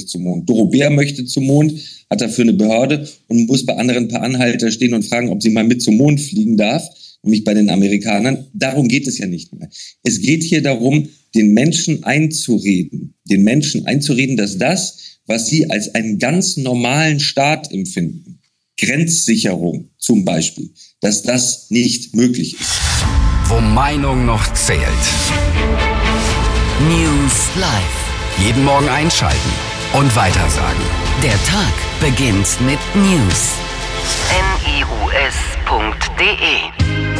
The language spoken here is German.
nicht zum Mond. Doro Bär möchte zum Mond, hat dafür eine Behörde und muss bei anderen per Anhalter stehen und fragen, ob sie mal mit zum Mond fliegen darf, nämlich bei den Amerikanern. Darum geht es ja nicht mehr. Es geht hier darum, den Menschen einzureden, dass das, was sie als einen ganz normalen Staat empfinden, Grenzsicherung zum Beispiel, dass das nicht möglich ist. Wo Meinung noch zählt. News Live. Jeden Morgen einschalten und weitersagen. Der Tag beginnt mit News. news.de